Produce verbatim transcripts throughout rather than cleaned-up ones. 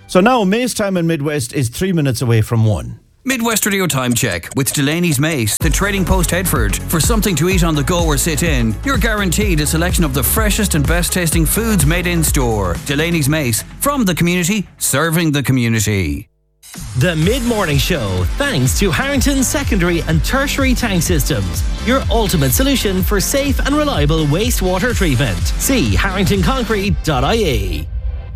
So now Mace time in Midwest is three minutes away from one. Midwest Radio Time Check with Delaney's Mace, the Trading Post Headford. For something to eat on the go or sit in, you're guaranteed a selection of the freshest and best tasting foods made in store. Delaney's Mace, from the community, serving the community. The Mid-Morning Show, thanks to Harrington Secondary and Tertiary Tank Systems, your ultimate solution for safe and reliable wastewater treatment. See harrington concrete dot I E.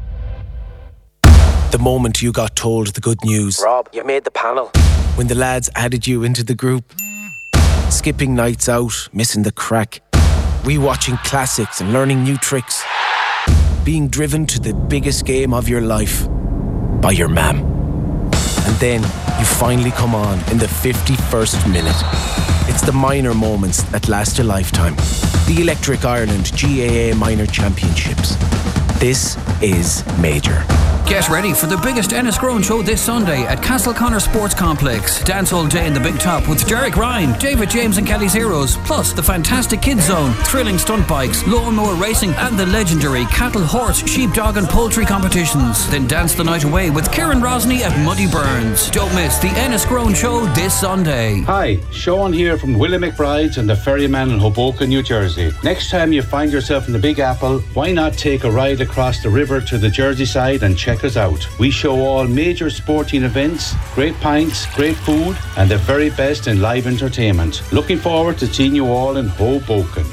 The moment you got told the good news. Rob, you made the panel. When the lads added you into the group. Skipping nights out, missing the crack. Rewatching classics and learning new tricks. Being driven to the biggest game of your life by your mam. And then you finally come on in the fifty-first minute. It's the minor moments that last a lifetime. The Electric Ireland G A A Minor Championships. This is major. Get ready for the biggest Enniscrone show this Sunday at Castleconnor Sports Complex. Dance all day in the Big Top with Derek Ryan, David James and Kelly's Heroes, plus the fantastic Kids Zone, thrilling stunt bikes, lawnmower racing and the legendary cattle, horse, sheep, dog and poultry competitions. Then dance the night away with Kieran Rosny at Muddy Burns. Don't miss the Enniscrone show this Sunday. Hi, Sean here from Willie McBride's and the Ferryman in Hoboken, New Jersey. Next time you find yourself in the Big Apple, why not take a ride across the river to the Jersey side and check us out. We show all major sporting events, great pints, great food and the very best in live entertainment. Looking forward to seeing you all in Hoboken.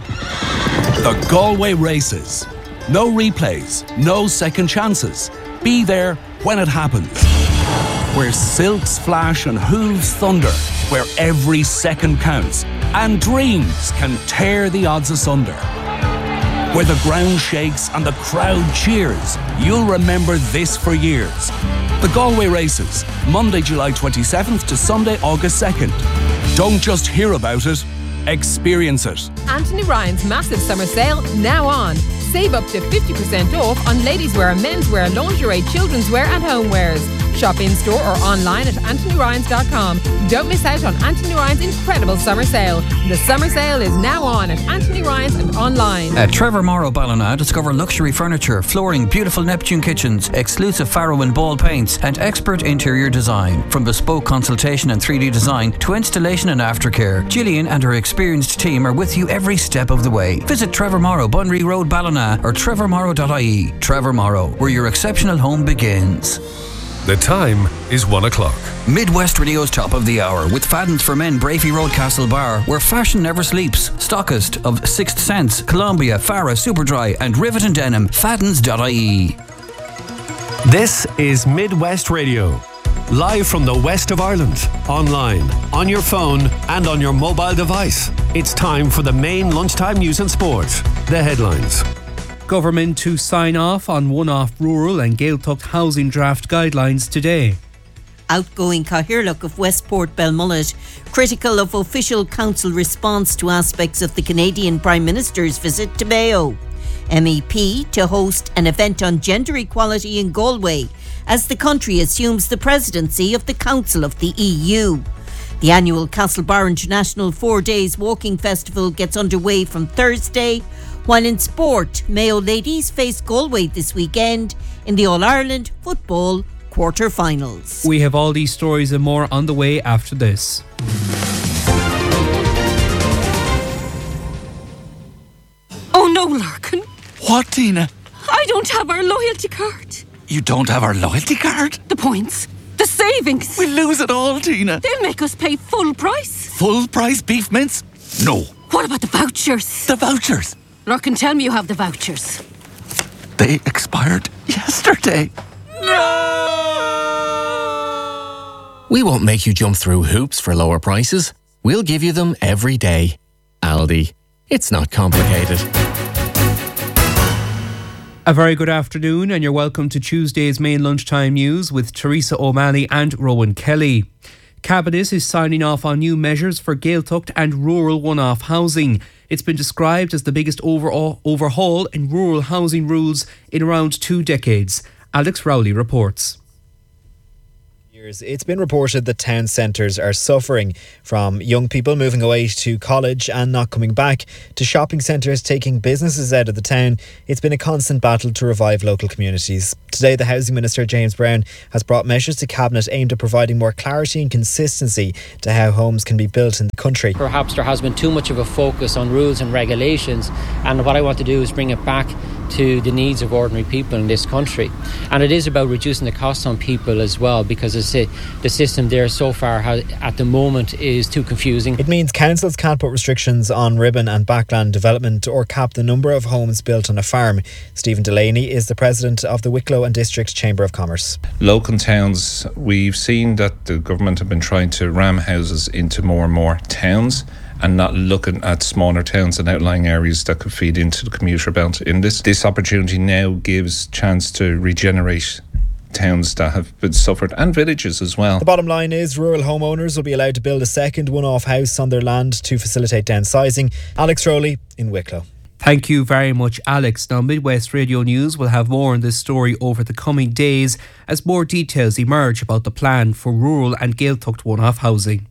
The Galway Races. No replays, no second chances. Be there when it happens. Where silks flash and hooves thunder. Where every second counts and dreams can tear the odds asunder. Where the ground shakes and the crowd cheers. You'll remember this for years. The Galway Races, Monday, July twenty-seventh to Sunday, August second. Don't just hear about it, experience it. Anthony Ryan's massive summer sale now on. Save up to fifty percent off on ladies' wear, menswear, lingerie, children's wear and homewares. Shop in store or online at anthony ryans dot com. Don't miss out on Anthony Ryan's incredible summer sale. The summer sale is now on at Anthony Ryan's and online. At Trevor Morrow Ballina, discover luxury furniture, flooring, beautiful Neptune kitchens, exclusive Farrow and Ball paints, and expert interior design. From bespoke consultation and three D design to installation and aftercare, Gillian and her experienced team are with you every step of the way. Visit Trevor Morrow, Bunry Road, Ballina, or trevor morrow dot I E. Trevor Morrow, where your exceptional home begins. The time is one o'clock. Midwest Radio's Top of the Hour with Fadden's for Men, Brafey Road, Castle Bar, where fashion never sleeps. Stockist of Sixth Sense, Columbia, Farah, Superdry and Rivet and Denim. Faddens dot I E. This is Midwest Radio. Live from the west of Ireland. Online, on your phone and on your mobile device. It's time for the main lunchtime news and sport. The headlines. Government to sign off on one-off rural and Gaeltacht housing draft guidelines today. Outgoing Cathaoirleach of Westport Belmullet, critical of official council response to aspects of the Canadian Prime Minister's visit to Mayo. M E P to host an event on gender equality in Galway as the country assumes the presidency of the Council of the E U. The annual Castlebar International Four Days Walking Festival gets underway from Thursday. While in sport, Mayo ladies face Galway this weekend in the All-Ireland Football quarter-finals. We have all these stories and more on the way after this. Oh no, Larkin. What, Tina? I don't have our loyalty card. You don't have our loyalty card? The points. The savings. We'll lose it all, Tina. They'll make us pay full price. Full price beef mince? No. What about the vouchers? The vouchers? Larkin, tell me you have the vouchers. They expired yesterday. No! We won't make you jump through hoops for lower prices. We'll give you them every day. Aldi. It's not complicated. A very good afternoon and you're welcome to Tuesday's main lunchtime news with Teresa O'Malley and Rowan Kelly. Cabinet is signing off on new measures for Gaeltacht and rural one-off housing. It's been described as the biggest overall overhaul in rural housing rules in around two decades. Alex Rowley reports. It's been reported that town centres are suffering, from young people moving away to college and not coming back, to shopping centres taking businesses out of the town. It's been a constant battle to revive local communities. Today, the Housing Minister, James Brown, has brought measures to Cabinet aimed at providing more clarity and consistency to how homes can be built in the country. Perhaps there has been too much of a focus on rules and regulations, and what I want to do is bring it back to the needs of ordinary people in this country. And it is about reducing the costs on people as well, because it's a, the system there so far has, at the moment is too confusing. It means councils can't put restrictions on ribbon and backland development or cap the number of homes built on a farm. Stephen Delaney is the president of the Wicklow and District Chamber of Commerce. Local towns, we've seen that the government have been trying to ram houses into more and more towns and not looking at smaller towns and outlying areas that could feed into the commuter belt in this. This opportunity now gives chance to regenerate towns that have been suffered, and villages as well. The bottom line is rural homeowners will be allowed to build a second one-off house on their land to facilitate downsizing. Alex Rowley in Wicklow. Thank you very much, Alex. Now, Midwest Radio News will have more on this story over the coming days as more details emerge about the plan for rural and Gaeltacht one-off housing.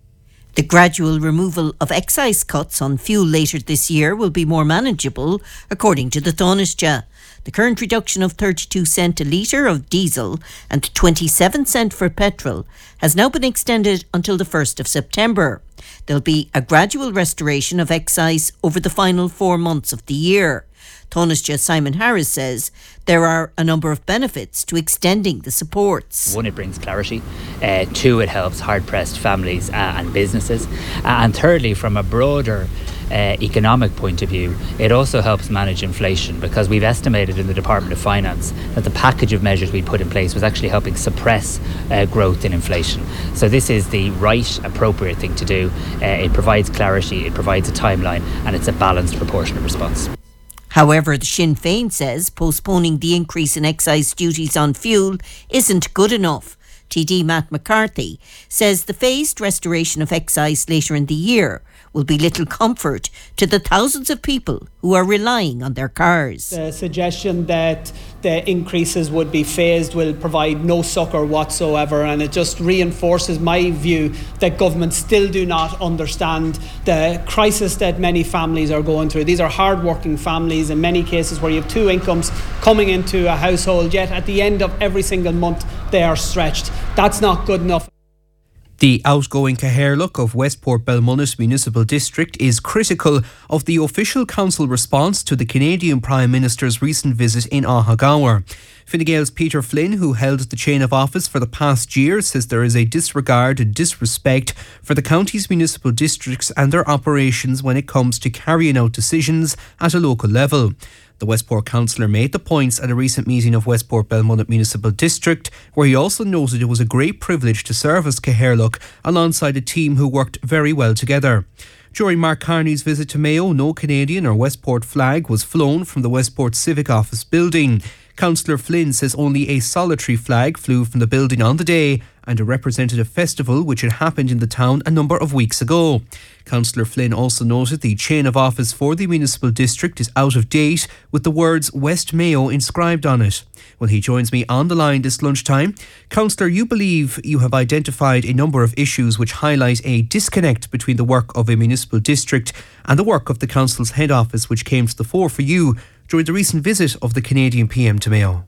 The gradual removal of excise cuts on fuel later this year will be more manageable, according to the Taoiseach. The current reduction of thirty-two cent a litre of diesel and twenty-seven cent for petrol has now been extended until the first of September. There'll be a gradual restoration of excise over the final four months of the year. Taoiseach Simon Harris says there are a number of benefits to extending the supports. One, it brings clarity. Uh, two, it helps hard-pressed families uh, and businesses. Uh, and thirdly, from a broader uh, economic point of view, it also helps manage inflation, because we've estimated in the Department of Finance that the package of measures we put in place was actually helping suppress uh, growth in inflation. So this is the right, appropriate thing to do. Uh, it provides clarity, it provides a timeline, and it's a balanced, proportionate response. However, the Sinn Féin says postponing the increase in excise duties on fuel isn't good enough. T D Matt McCarthy says the phased restoration of excise later in the year will be little comfort to the thousands of people who are relying on their cars. The suggestion that the increases would be phased will provide no succour whatsoever, and it just reinforces my view that governments still do not understand the crisis that many families are going through. These are hard-working families in many cases where you have two incomes coming into a household, yet at the end of every single month they are stretched. That's not good enough. The outgoing Caherlock of Westport Belmullet Municipal District is critical of the official council response to the Canadian Prime Minister's recent visit in Ahagower. Fine Gael's Peter Flynn, who held the chain of office for the past year, says there is a disregard and disrespect for the county's municipal districts and their operations when it comes to carrying out decisions at a local level. The Westport councillor made the points at a recent meeting of Westport Belmullet Municipal District, where he also noted it was a great privilege to serve as Caherlock alongside a team who worked very well together. During Mark Carney's visit to Mayo, no Canadian or Westport flag was flown from the Westport Civic Office building. Councillor Flynn says only a solitary flag flew from the building on the day, and it represented a festival which had happened in the town a number of weeks ago. Councillor Flynn also noted the chain of office for the municipal district is out of date, with the words West Mayo inscribed on it. Well, he joins me on the line this lunchtime. Councillor, you believe you have identified a number of issues which highlight a disconnect between the work of a municipal district and the work of the council's head office, which came to the fore for you during the recent visit of the Canadian P M to Mayo.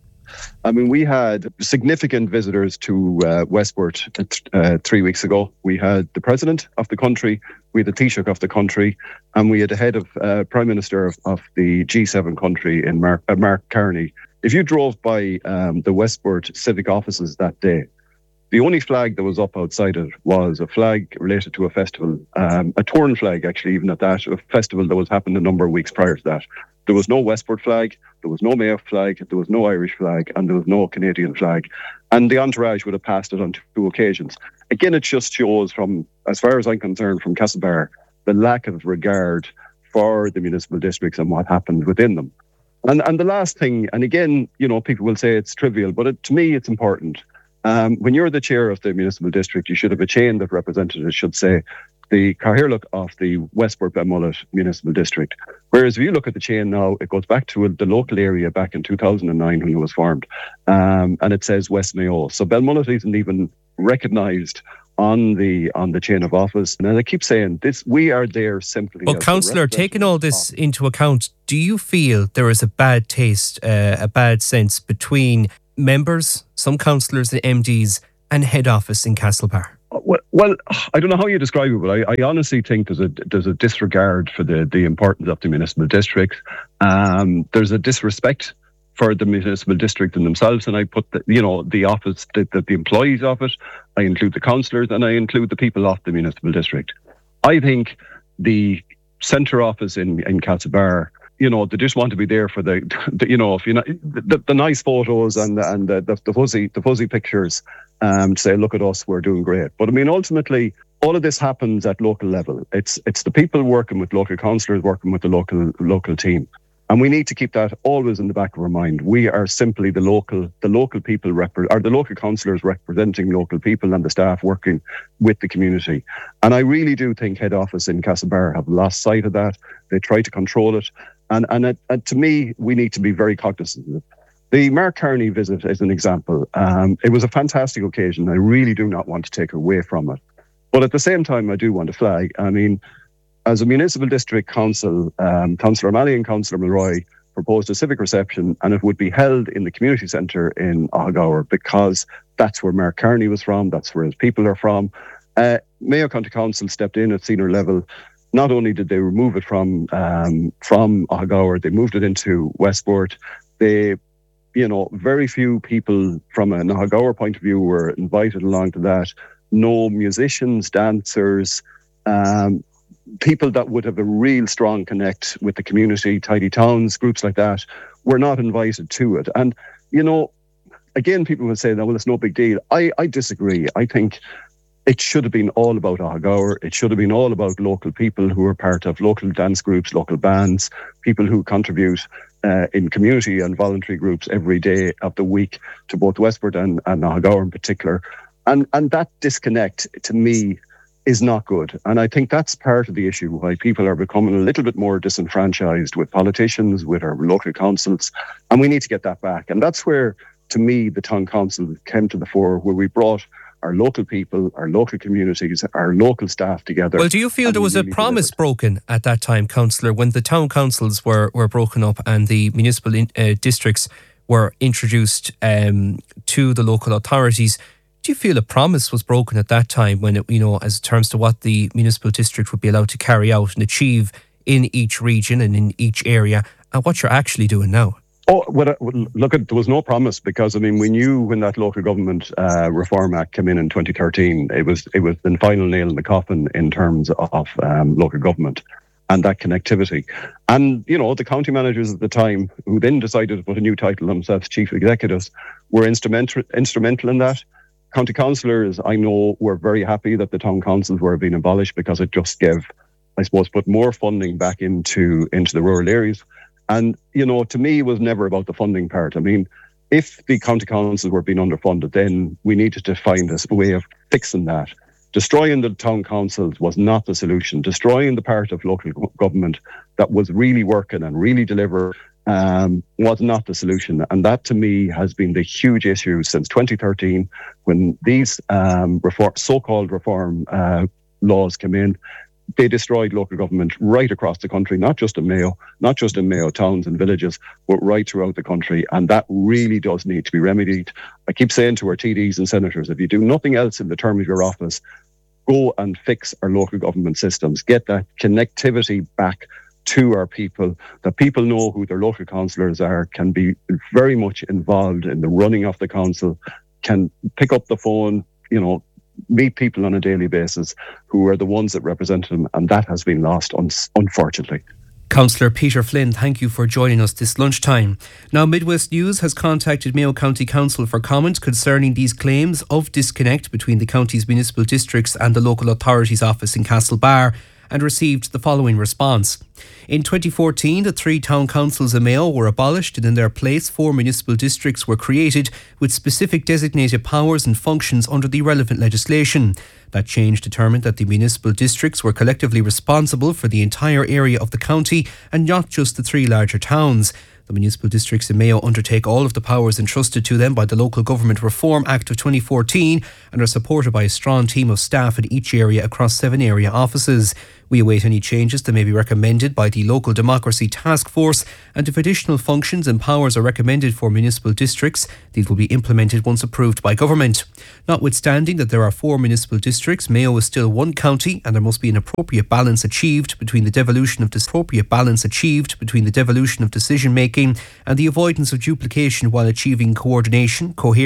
I mean, we had significant visitors to uh, Westport uh, three weeks ago. We had the President of the country, we had the Taoiseach of the country, and we had the head of uh, Prime Minister of, of the G seven country in Mark, uh, Mark Carney. If you drove by um, the Westport civic offices that day, the only flag that was up outside it was a flag related to a festival, um, a torn flag actually, even at that, a festival that was happening a number of weeks prior to that. There was no Westport flag, there was no Mayo flag, there was no Irish flag, and there was no Canadian flag. And the entourage would have passed it on two occasions. Again, it just shows from, as far as I'm concerned, from Castlebar, the lack of regard for the municipal districts and what happened within them. And and the last thing, and again, you know, people will say it's trivial, but it, to me, it's important. Um, when you're the chair of the municipal district, you should have a chain that representatives should say the Caherlock of the Westport Belmullet Municipal District. Whereas if you look at the chain now, it goes back to the local area back in two thousand nine when it was formed, um, and it says West Mayo. So Belmullet isn't even recognised on the on the chain of office. And I keep saying this: we are there simply. Well, Councillor, taking all this into account, do you feel there is a bad taste, uh, a bad sense between members, some councillors and M Ds, and head office in Castlebar? Well, well, I don't know how you describe it, but I, I honestly think there's a there's a disregard for the, the importance of the municipal district. Um, there's a disrespect for the municipal district in themselves, and I put the, you know the office, the, the, the employees of it. I include the councillors, and I include the people of the municipal district. I think the centre office in in Castlebar, you know, they just want to be there for the, the you know, if you know the, the nice photos and and the, the, the fuzzy the fuzzy pictures. Um, to say, look at us, we're doing great. But I mean, ultimately, all of this happens at local level. It's it's the people working with local councillors, working with the local local team, and we need to keep that always in the back of our mind. We are simply the local the local people repre- or the local councillors representing local people and the staff working with the community. And I really do think head office in Castlebar have lost sight of that. They try to control it, and and, it, and to me, we need to be very cognizant of it. The Mark Carney visit is an example. Um, it was a fantastic occasion. I really do not want to take away from it. But at the same time, I do want to flag, I mean, as a municipal district council, um, Councillor O'Malley and Councillor Mulroy proposed a civic reception, and it would be held in the community centre in Ahagower because that's where Mark Carney was from, that's where his people are from. Uh, Mayo County Council stepped in at senior level. Not only did they remove it from, um, from Ahagower, they moved it into Westport. They You know, very few people from an Ahagower point of view were invited along to that. No musicians, dancers, um, people that would have a real strong connect with the community, tidy towns, groups like that, were not invited to it. And, you know, again, people would say, no, well, it's no big deal. I, I disagree. I think it should have been all about Ahagower. It should have been all about local people who are part of local dance groups, local bands, people who contribute uh, in community and voluntary groups every day of the week to both Westport and, and Ahagower in particular. And, and that disconnect, to me, is not good. And I think that's part of the issue why people are becoming a little bit more disenfranchised with politicians, with our local councils. And we need to get that back. And that's where, to me, the town council came to the fore, where we brought our local people, our local communities, our local staff together. Well, do you feel there was really a promise delivered. broken at that time, Councillor, when the town councils were, were broken up and the municipal in, uh, districts were introduced um, to the local authorities? Do you feel a promise was broken at that time when, it, you know, as terms to what the municipal district would be allowed to carry out and achieve in each region and in each area, and what you're actually doing now? Oh, well, look, there was no promise because, I mean, we knew when that Local Government uh, Reform Act came in in twenty thirteen, it was it was the final nail in the coffin in terms of um, local government and that connectivity. And, you know, the county managers at the time, who then decided to put a new title on themselves, chief executives, were instrumental instrumental in that. County councillors, I know, were very happy that the town councils were being abolished because it just gave, I suppose, put more funding back into into the rural areas. And, you know, to me, it was never about the funding part. I mean, if the county councils were being underfunded, then we needed to find a way of fixing that. Destroying the town councils was not the solution. Destroying the part of local government that was really working and really deliver um, was not the solution. And that, to me, has been the huge issue since twenty thirteen, when these um, reform, so-called reform uh, laws came in. They destroyed local government right across the country, not just in Mayo, not just in Mayo towns and villages, but right throughout the country. And that really does need to be remedied. I keep saying to our T Ds and senators, if you do nothing else in the term of your office, go and fix our local government systems. Get that connectivity back to our people, that people know who their local councillors are, can be very much involved in the running of the council, can pick up the phone, you know, meet people on a daily basis who are the ones that represent them, and that has been lost, un- unfortunately. Councillor Peter Flynn, thank you for joining us this lunchtime. Now, Midwest News has contacted Mayo County Council for comment concerning these claims of disconnect between the county's municipal districts and the local authorities office in Castlebar, and received the following response. In twenty fourteen, the three town councils in Mayo were abolished, and in their place, four municipal districts were created with specific designated powers and functions under the relevant legislation. That change determined that the municipal districts were collectively responsible for the entire area of the county and not just the three larger towns. The municipal districts in Mayo undertake all of the powers entrusted to them by the Local Government Reform Act of twenty fourteen and are supported by a strong team of staff in each area across seven area offices. We await any changes that may be recommended by the Local Democracy Task Force, and if additional functions and powers are recommended for municipal districts, these will be implemented once approved by government. Notwithstanding that there are four municipal districts, Mayo is still one county, and there must be an appropriate balance achieved between the devolution of dis- appropriate balance achieved between the devolution of decision making and the avoidance of duplication while achieving coordination, coherence